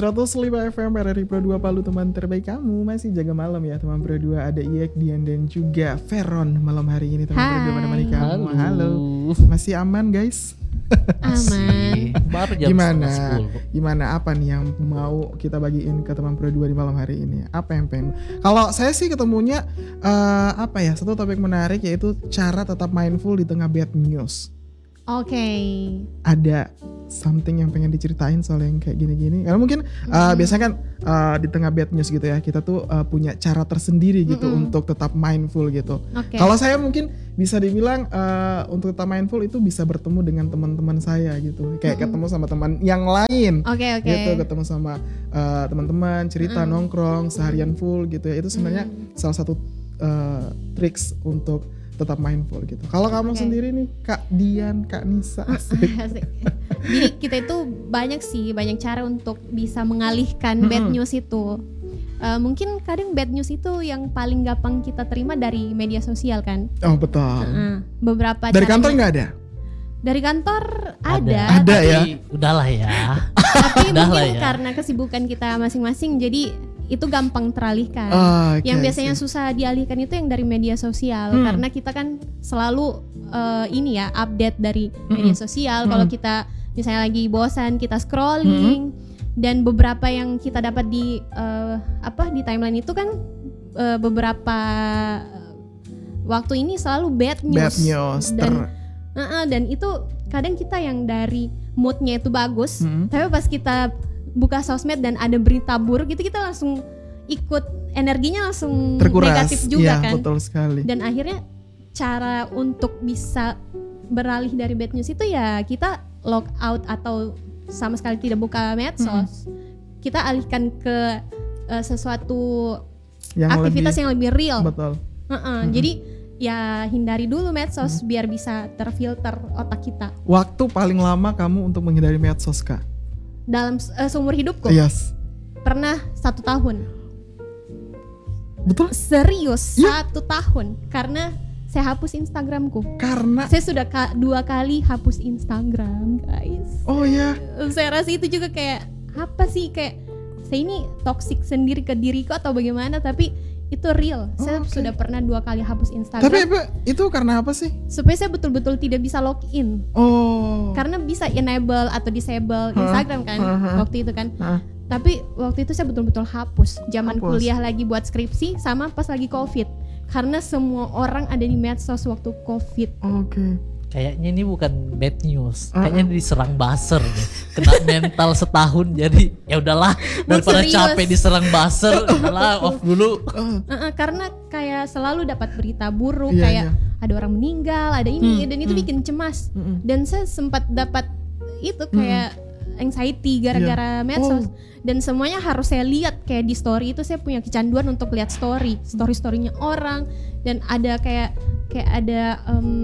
105 FM RRI Pro 2 Palu, teman terbaik kamu. Masih jaga malam ya teman Pro 2. Ada Iek, Dian dan juga Veron malam hari ini teman Pro 2 menemani kamu. Halo. Masih aman guys? Aman. Baru jam Gimana apa nih yang mau kita bagiin ke teman Pro 2 di malam hari ini? Apa yang pengen? Kalau saya sih ketemunya satu topik menarik, yaitu cara tetap mindful di tengah bad news. Oke. Ada something yang pengen diceritain soal yang kayak gini-gini? Karena mungkin biasanya kan di tengah bad news gitu ya, kita tuh punya cara tersendiri gitu untuk tetap mindful gitu. Okay. Kalau saya mungkin bisa dibilang untuk tetap mindful itu bisa bertemu dengan teman-teman saya gitu, kayak ketemu sama teman yang lain. Oke. Gitu, ketemu sama teman-teman, cerita nongkrong seharian full gitu ya. Itu sebenarnya salah satu tricks untuk tetap mindful gitu. Kalau kamu sendiri nih, Kak Dian, Kak Nisa. Asik. Jadi kita itu banyak cara untuk bisa mengalihkan bad news itu. Mungkin kadang bad news itu yang paling gampang kita terima dari media sosial kan. Oh betul. Beberapa dari kantor nggak ada? Dari kantor ada tapi, ya. Udahlah ya. Tapi mungkin karena kesibukan kita masing-masing, jadi itu gampang teralihkan. Yang biasanya susah dialihkan itu yang dari media sosial, karena kita kan selalu update dari media sosial. Kalau kita misalnya lagi bosan, kita scrolling, dan beberapa yang kita dapat di timeline itu kan beberapa waktu ini selalu bad news. Dan itu kadang kita yang dari moodnya itu bagus, tapi pas kita buka sosmed dan ada berita buruk gitu, kita langsung ikut, energinya langsung terkuras, negatif juga kan. Betul sekali. Dan akhirnya cara untuk bisa beralih dari bad news itu ya kita log out atau sama sekali tidak buka medsos. Kita alihkan ke sesuatu yang aktivitas yang lebih real. Betul. Jadi ya hindari dulu medsos biar bisa terfilter otak kita. Waktu paling lama kamu untuk menghindari medsos, Kak? Dalam seumur hidupku? Yes. Pernah 1 tahun. Betul? Serius, 1 tahun. Karena saya hapus Instagramku. Karena? Saya sudah 2 kali hapus Instagram, guys. Oh ya. Saya rasa itu juga kayak, apa sih, kayak saya ini toxic sendiri ke diriku atau bagaimana, tapi itu real. Saya sudah pernah 2 kali hapus Instagram. Tapi itu karena apa sih? Supaya saya betul-betul tidak bisa login. Karena bisa enable atau disable Instagram kan waktu itu kan. Tapi waktu itu saya betul-betul hapus. Zaman kuliah lagi buat skripsi sama pas lagi COVID. Karena semua orang ada di medsos waktu COVID. Kayaknya ini bukan bad news, kayaknya diserang buzzer nih. Kena mental setahun, jadi ya udahlah, daripada capek diserang buzzer, udahlah off dulu. Karena kayak selalu dapat berita buruk, kayak ada orang meninggal, ada ini, dan itu bikin cemas. Dan saya sempat dapat itu kayak anxiety gara-gara medsos. Dan semuanya harus saya lihat, kayak di story itu saya punya kecanduan untuk lihat story-storynya orang, dan ada kayak ada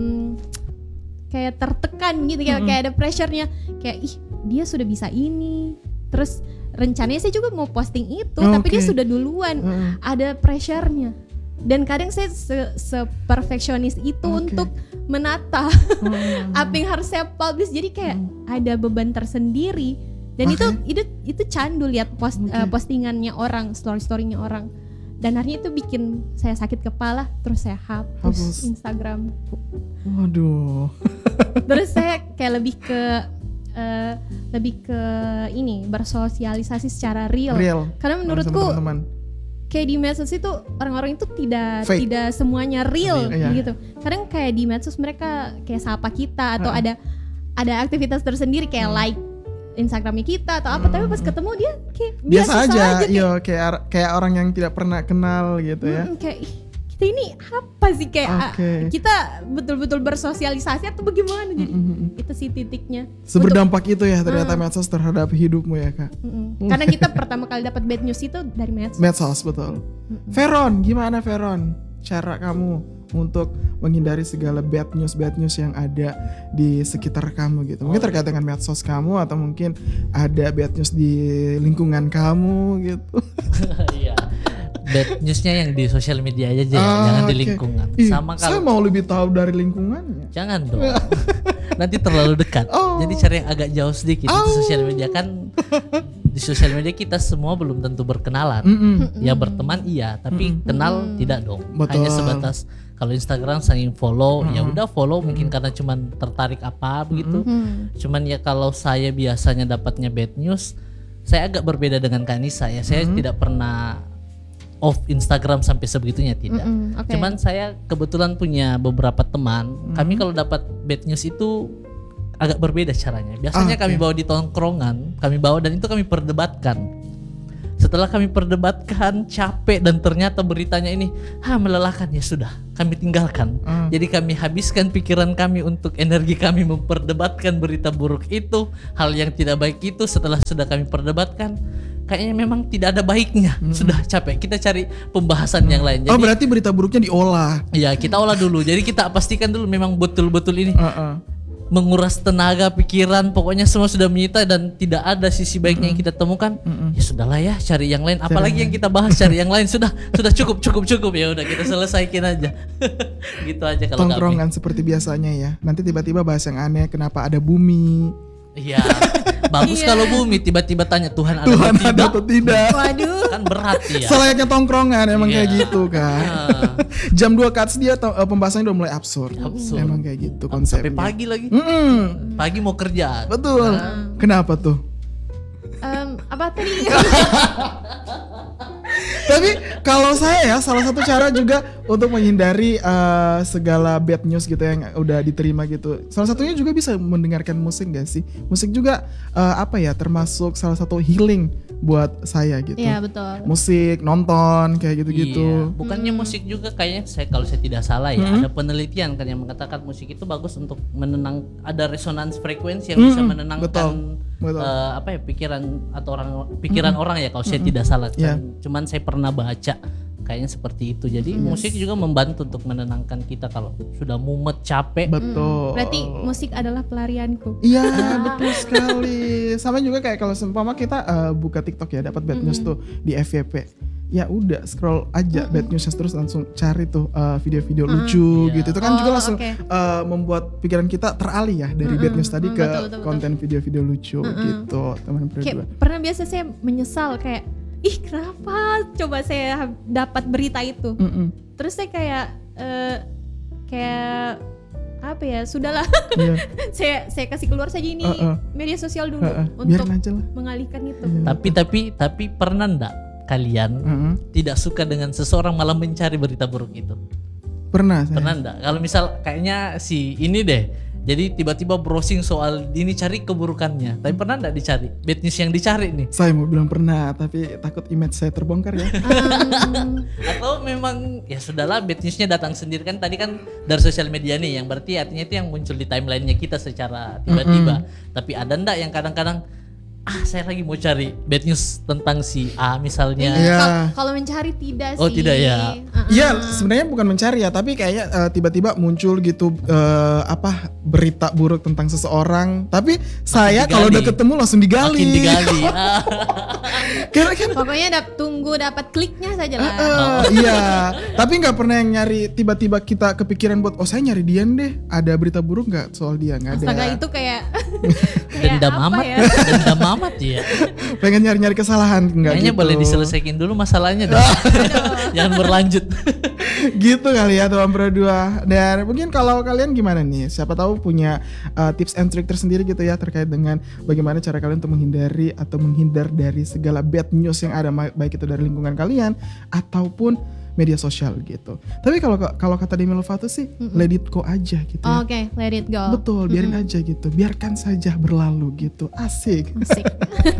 kayak tertekan gitu, kayak ada pressure-nya, kayak dia sudah bisa ini, terus rencananya saya juga mau posting itu, tapi dia sudah duluan, ada pressure-nya. Dan kadang saya se-perfeksionis itu untuk menata apa yang harus saya publish, jadi kayak ada beban tersendiri. Dan itu candu lihat postingannya orang, story-storynya orang. Dan akhirnya itu bikin saya sakit kepala, terus saya hapus Instagram. Waduh. Terus saya kayak lebih ke ini, bersosialisasi secara real. Karena menurutku kayak di medsos itu orang-orang itu tidak semuanya real gitu. Kadang kayak di medsos mereka kayak sapa kita atau ada aktivitas tersendiri kayak like Instagramnya kita atau apa, tapi pas ketemu dia kayak biasa aja kayak orang yang tidak pernah kenal gitu ya. Kayak kita ini apa sih, kayak kita betul-betul bersosialisasi atau bagaimana? Jadi itu sih titiknya. Seberdampak itu ya ternyata medsos terhadap hidupmu ya, Kak. Karena kita pertama kali dapat bad news itu dari medsos. Medsos, betul. Veron, gimana Veron? Cara kamu untuk menghindari segala bad news yang ada di sekitar kamu gitu. Mungkin terkait dengan medsos kamu, atau mungkin ada bad news di lingkungan kamu gitu. Iya. Bad newsnya yang di sosial media aja jangan di lingkungan. Sama kalau saya mau lebih tahu dari lingkungannya. Jangan dong. Nanti terlalu dekat. Jadi cari yang agak jauh sedikit. Itu sosial media kan di sosial media kita semua belum tentu berkenalan. Ya berteman iya, tapi kenal tidak dong. Betul. Hanya sebatas kalau Instagram saling follow, ya udah follow mungkin karena cuman tertarik apa begitu. Cuman ya kalau saya biasanya dapatnya bad news, saya agak berbeda dengan Kak Nisa ya. Saya tidak pernah off Instagram sampai sebegitunya, tidak. Cuman saya kebetulan punya beberapa teman, kami kalau dapat bad news itu agak berbeda caranya. Biasanya kami bawa di tongkrongan, kami bawa dan itu kami perdebatkan. Setelah kami perdebatkan, capek dan ternyata beritanya ini melelahkan, ya sudah, kami tinggalkan. Jadi kami habiskan pikiran kami untuk energi kami memperdebatkan berita buruk itu, hal yang tidak baik itu. Setelah sudah kami perdebatkan, kayaknya memang tidak ada baiknya. Sudah capek, kita cari pembahasan yang lain. Jadi, berarti berita buruknya diolah. Iya, kita olah dulu. Jadi kita pastikan dulu memang betul-betul ini menguras tenaga, pikiran, pokoknya semua sudah menyita dan tidak ada sisi baiknya yang kita temukan. Ya sudahlah ya, cari yang lain. Apalagi yang kita bahas, cari yang lain. Sudah cukup ya udah kita selesaikan aja. Gitu aja kalau tongkrongan seperti biasanya ya. Nanti tiba-tiba bahas yang aneh, kenapa ada bumi. Iya. Bagus kalau bumi tiba-tiba tanya Tuhan ada atau tidak. Waduh. Kan berat ya. Selayaknya tongkrongan emang kayak gitu kan. Jam 2 cuts dia pembahasannya udah mulai absurd. Emang kayak gitu konsepnya. Sampai pagi lagi. Pagi mau kerja. Betul. Kenapa tuh? Apa tadi? Tapi kalau saya ya, salah satu cara juga untuk menghindari segala bad news gitu yang udah diterima gitu. Salah satunya juga bisa mendengarkan musik gak sih? Musik juga termasuk salah satu healing buat saya gitu. Iya betul. Musik, nonton kayak gitu-gitu. Iya. Bukannya musik juga kayaknya kalau saya tidak salah ya, ada penelitian kan yang mengatakan musik itu bagus untuk menenang, ada resonans frekuensi yang bisa menenangkan pikiran orang ya kalau saya tidak salah. Cuman saya pernah baca kayaknya seperti itu. Jadi musik juga membantu untuk menenangkan kita kalau sudah mumet, capek. Betul. Berarti musik adalah pelarianku. Iya, betul sekali. Sama juga kayak kalau seumpama kita buka TikTok ya, dapat bad news tuh di FYP. Ya udah scroll aja bad newsnya terus langsung cari tuh video-video lucu gitu. Itu kan juga langsung membuat pikiran kita teralih ya dari bad news tadi ke konten video-video lucu gitu, teman berdua. Pernah biasa saya menyesal kayak kenapa coba saya dapat berita itu. Terus saya kayak apa ya, sudahlah. saya kasih keluar saja ini media sosial dulu untuk mengalihkan itu. Tapi pernah enggak kalian tidak suka dengan seseorang malah mencari berita buruk itu? Pernah enggak? Kalau misal kayaknya si ini deh, jadi tiba-tiba browsing soal ini, cari keburukannya. Tapi pernah enggak dicari bad news yang dicari nih? Saya mau bilang pernah, tapi takut image saya terbongkar ya. Atau memang ya sudahlah, bad newsnya datang sendiri kan, tadi kan dari sosial media nih, yang berarti artinya itu yang muncul di timelinenya kita secara tiba-tiba. Tapi ada enggak yang kadang-kadang saya lagi mau cari bad news tentang si A misalnya. Kalau mencari tidak sih. Oh tidak ya. Iya, sebenarnya bukan mencari ya, tapi kayaknya tiba-tiba muncul gitu berita buruk tentang seseorang, tapi saya kalau udah ketemu langsung digali. Makin digali. Pokoknya tunggu dapat kliknya saja lah. Iya, tapi nggak pernah yang nyari tiba-tiba kita kepikiran buat saya nyari Dian deh, ada berita buruk nggak soal dia, nggak ada. Astaga, itu kayak dendam amat ya. Dendam amat ya. Pengen nyari-nyari kesalahan nggak gitu. Kayaknya boleh diselesaikan dulu masalahnya deh. Jangan berlanjut. Gitu kali ya teman berdua. Dan mungkin kalau kalian gimana nih, siapa tahu punya tips and trick tersendiri gitu ya terkait dengan bagaimana cara kalian untuk menghindari atau menghindar dari segala bad news yang ada, baik itu dari lingkungan kalian ataupun media sosial gitu. Tapi kalau kata Demi Lovato sih, let it go aja gitu ya. Oke, let it go. Betul, biarin aja gitu. Biarkan saja berlalu gitu. Asik.